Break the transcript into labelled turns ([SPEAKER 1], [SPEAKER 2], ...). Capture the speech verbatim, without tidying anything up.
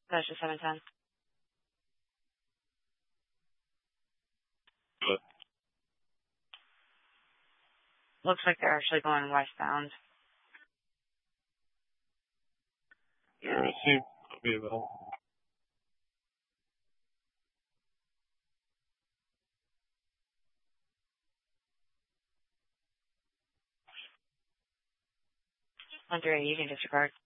[SPEAKER 1] That's just seven ten.
[SPEAKER 2] But
[SPEAKER 1] Looks like they're actually going westbound.
[SPEAKER 2] yeah, it seems to be though.
[SPEAKER 1] Under eight, you can disregard.